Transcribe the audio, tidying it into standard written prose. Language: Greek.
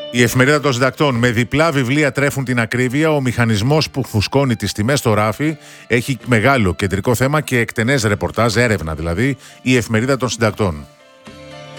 Η εφημερίδα των συντακτών. Με διπλά βιβλία τρέφουν την ακρίβεια. Ο μηχανισμός που φουσκώνει τις τιμές στο ράφι έχει μεγάλο κεντρικό θέμα και εκτενές ρεπορτάζ, έρευνα δηλαδή, η εφημερίδα των συντακτών.